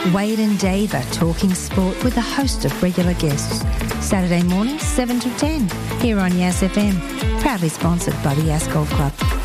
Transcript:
Wade and Dave are talking sport with a host of regular guests. Saturday mornings, 7 to 10, here on Yas FM. Proudly sponsored by the Yas Golf Club.